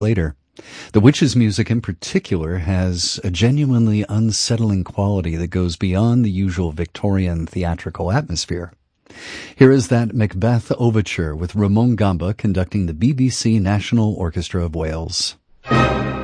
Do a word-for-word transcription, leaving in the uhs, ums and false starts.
later. The Witches' music in particular has a genuinely unsettling quality that goes beyond the usual Victorian theatrical atmosphere. Here is that Macbeth overture with Ramon Gamba conducting the B B C National Orchestra of Wales.